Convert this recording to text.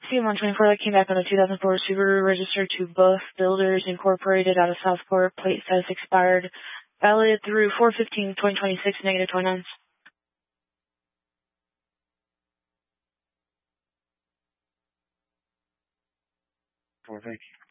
C124 that came back on the 2004 Subaru, registered to Buff Builders Incorporated out of Southport. Plate status expired. Valid through 4/15/2026, negative 29. Thank you.